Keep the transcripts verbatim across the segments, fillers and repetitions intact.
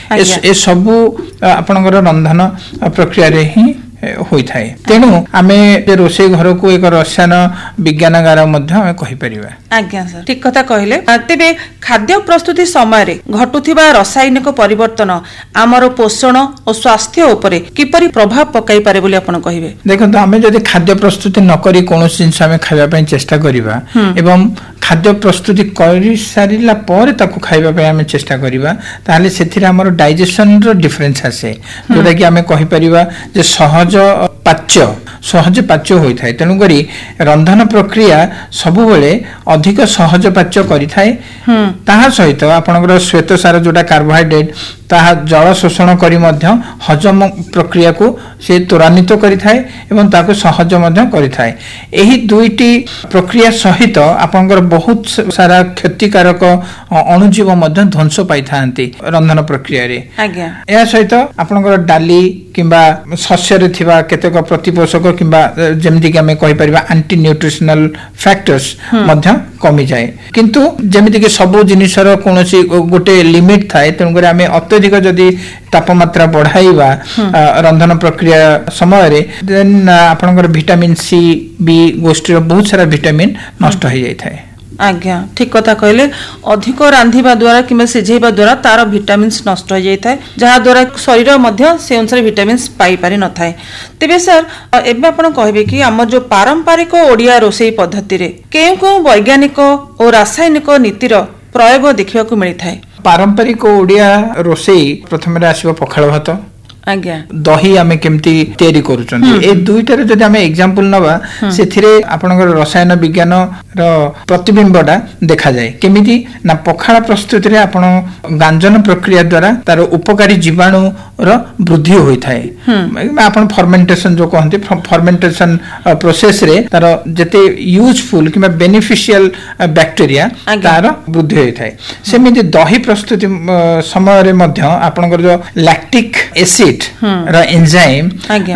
ए सबु आपणकर रंधन प्रक्रिया रे ही होई थाए तेनु आमे रोषे घर को एक रसायन विज्ञानगार मध्य आमे कहि परिबा। आज्ञा सर ठीक कथा कहले। तेबे खाद्य प्रस्तुति समय रे घटुथिबा रासायनिक परिवर्तन आमर पोषण और स्वास्थ्य उपरे किपरि प्रभाव पकाई पारे बोली आपण कहिबे? देखो आमे जदि खाद्य प्रस्तुति न करी कोनोस जिंस आमे खाइबा पय चेष्टा करिबा एवं खाद्य प्रस्तुति करि सारिला पर ताकू खाइबा पय आमे चेष्टा करिबा ताले सेथिरे हमर डाइजेशन रो डिफरेंस आसे जोटा कि आमे कहि परिबा जे सहज पाच्य सहज पाच्य होई थाए तेनु करी रंधन प्रक्रिया सबु बेले अधिक सहज पाच्य करि थाए ताहा सहित आपनकर श्वेत सार जोटा कार्बोहाइड्रेट ताहा जल शोषण करी मध्य हजम प्रक्रिया को से त्वरान्वित करि थाए एवं ताको सहज मध्य करि थाए। एही दुईटी प्रक्रिया सहित आपनकर बहुत सारा क्षतिकारक अणुजीव मध्य ध्वंस पाई थांती रंधन प्रक्रिया रे। आज्ञा या सहित आपनकर डाली किंबा शस्य रे थिबा केतेक प्रतिपोषक किंबा जेमिति कि हमें कहि परिबा एंटी न्यूट्रिशनल फैक्टर्स मध्य कमी जाए किंतु जेमिति कि सब जिनिसर कोनोसी गोटे लिमिट थाए तेनु करे हमें अत्यधिक जदि तापमात्रा बढ़ाइबा रंधन प्रक्रिया समय रे देन आपनकर विटामिन सी बी गोष्ठी बहुत सारा विटामिन नष्ट हो जाय थाए। आज्ञा ठीक कथा कहले अधिक रांधिबा द्वारा किबा सिझेबा द्वारा तार विटामिन्स नष्ट हो जाय जहा द्वारा शरीर मध्य से अनुसार विटामिन्स पाई पारि न थाए। तेबे सर एबे आपण कहबे कि हमर जो पारंपरिक ओडिया रोषेई पद्धति रे केउ को वैज्ञानिक और रासायनिक नीतिर प्रयोग देखिबा को मिलि थाए? पारंपरिक ओडिया रोषेई प्रथम रे आसीबा पखाळ भात आज्ञा दही आमे केमती तयारी करूचंती ए दुईटारे जदि आमे एग्जांपल नबा सेथिरे आपनकर रसायन विज्ञान रो प्रतिबिंबटा देखा जाय केमिति ना पखाळ प्रस्तुति रे आपण गांजन प्रक्रिया द्वारा तार उपकारी जीवाणु रो वृद्धि होई थाए आपण फर्मेंटेशन जो कहंती फर्मेंटेशन प्रोसेस रे तार जते यूजफुल किबा बेनिफिशियल बैक्टीरिया तार वृद्धि होई थाए। सेमिति दही प्रस्तुति समय रे मध्य आपनकर जो लैक्टिक एसिड रा एंजाइम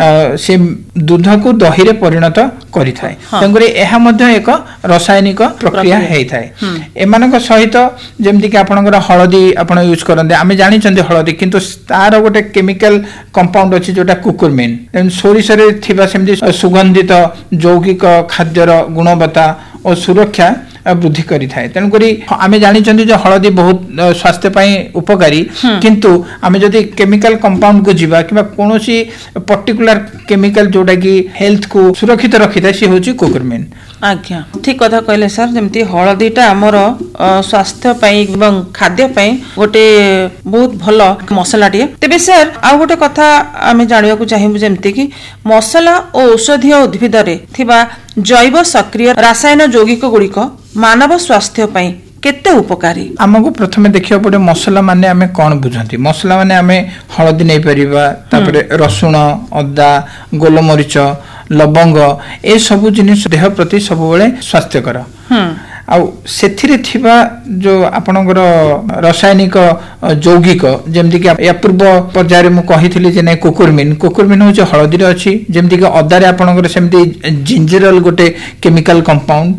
से दूध को दही रे परिणत करि थाए तंगरे एहा मध्य एक रासायनिक प्रक्रिया हेई थाए। एमानक सहित जेमति कि आपनकर हळदी आपण यूज करंदे आमे जानि चंदी हळदी किंतु तार गोटे केमिकल कंपाउंड अछि जोटा कुकुरमिन एन सोरिस रे थिबा सेमति सुगंधित यौगिक खाद्यर गुणवत्ता और सुरक्षा वृद्धि करि थाए तेन करी आमे जानि चंदी जे हळदी बहुत स्वास्थ्य पई उपकारी किंतु आमे जदी केमिकल कंपाउंड को जीवा किबा कोनोसी पर्टिकुलर केमिकल जोटा कि हेल्थ को सुरक्षित रखि थाए से होची कुकुरमिन। आज्ञा ठीक कथा कहले सर जेमती हळदीटा हमर स्वास्थ्य पई एवं खाद्य पई गोटे बहुत भलो मसला टिए। तेबे सर आ गोटे कथा आमे जानिबा को चाहिबु जेमती कि मसला और औषधीय उद्भिद रे थिबा जैव सक्रिय रासायन यौगिक गुड़िक मानव स्वास्थ्य पई केते उपकारी? हमको प्रथमे देखियो पड़े मसला माने आमे कोन बुझंती मसला माने आमे हळदी नै परिबा तापरे रसुण अदा गोलमरीच लवंग ए सब जिनिस देह प्रति सब बेले स्वास्थ्यकर आ सेथिरे थिबा जो आपनकर रासायनिक यौगिक जेमति कि या पूर्व पर्याय मु कहिथिली जे नै कुकुरमिन कुकुरमिन हो जे हळदी रे अछि जेमति कि अदा रे आपनकर सेमति जिंजरल गोटे केमिकल कंपाउंड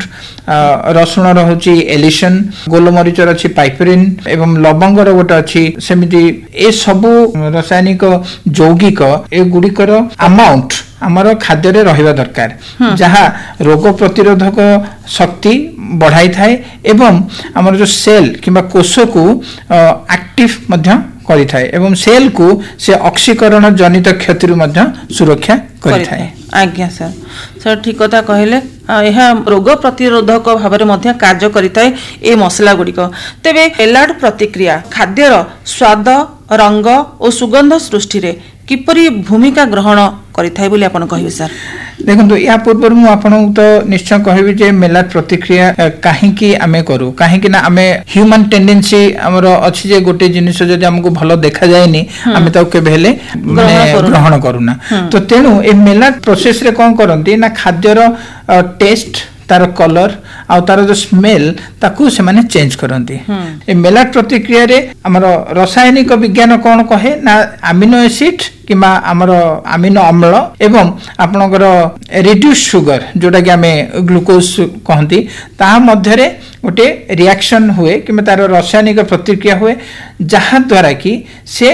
रसुण रो होची एलिशन गोलमरीच रो अछि पाइपरिन एवं लवंग रो गोटे अछि सेमति ए सब रासायनिक यौगिक ए गुडिकर अमाउंट हमर खाद्य रे रहिबा दरकार जहा रोग प्रतिरोधक शक्ति बढ़ाई थाए एवं हमर जो सेल किबा कोष को एक्टिव मध्य करि थाए एवं सेल को से ऑक्सीकरण जनित क्षति रु मध्य सुरक्षा करि थाए। आज्ञा सर सर ठीक कथा कहले यह रोग प्रतिरोधक भाव में कार्य करिताए ए मसला गुड़िक। तेबे एलार्ड प्रतिक्रिया खाद्यर स्वाद रंग और सुगंध सृष्टि रे किपरि भूमिका ग्रहण करिथाय बोली आपण कहिबे सर? देखो या पूर्व मु आपण तो निश्चय कहबी जे मेलाट प्रतिक्रिया काहे कि आमे करू काहे कि ना आमे ह्यूमन टेंडेंसी हमरो अछि जे गोटे जिनिस जदि हमको भलो देखा जायनी आमे तो केबे हेले ग्रहण करूना तो तेनु ए मेलाट प्रोसेस रे कोन करंती ना खाद्यर टेस्ट तार कलर आ तार जो स्मेल ताकू से माने चेंज करंती। ए मेलाट प्रतिक्रिया रे हमरो रासायनिक विज्ञान कोन कहे ना अमीनो एसिड किमा हमरो अमीनो अम्ल एवं आपनकर रिड्यूस शुगर जोटा कि हमें ग्लूकोज कहंती ता मध्य रे गोटे रिएक्शन हुए किमा तार रासायनिक प्रतिक्रिया हुए जहा द्वारा कि से